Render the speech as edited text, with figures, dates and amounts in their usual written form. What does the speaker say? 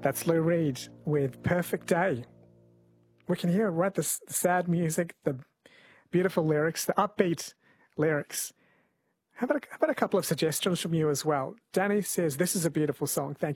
That's Lou Reed with Perfect Day. We can hear, right, the sad music, the beautiful lyrics, the upbeat lyrics. How about a couple of suggestions from you as well? Danny says, this is a beautiful song. Thank you.